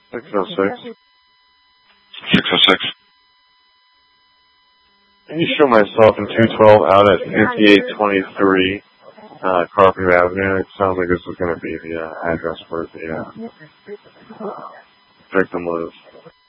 606. 606. Can you show myself in 212 out at 5823 Carpenter Avenue? It sounds like this is going to be the address where the victim lives.